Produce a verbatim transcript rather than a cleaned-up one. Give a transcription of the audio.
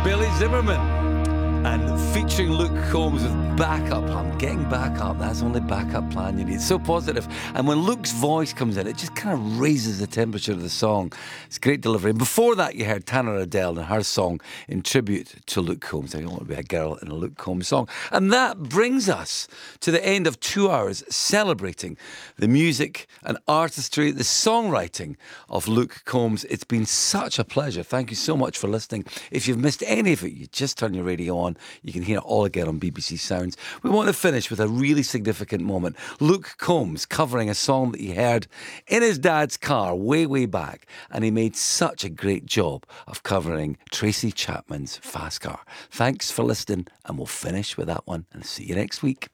Billy Zimmerman. And featuring Luke Combs with Backup. I'm getting back up. That's the only backup plan you need. So positive. And when Luke's voice comes in, it just kind of raises the temperature of the song. It's great delivery. And before that, you heard Tanner Adele and her song in tribute to Luke Combs. I don't want to be a girl in a Luke Combs song. And that brings us to the end of two hours celebrating the music and artistry, the songwriting of Luke Combs. It's been such a pleasure. Thank you so much for listening. If you've missed any of it, you just turn your radio on. You can hear it all again on B B C Sounds. We want to finish with a really significant moment. Luke Combs covering a song that he heard in his dad's car way, way back. And he made such a great job of covering Tracy Chapman's Fast Car. Thanks for listening, and we'll finish with that one and see you next week.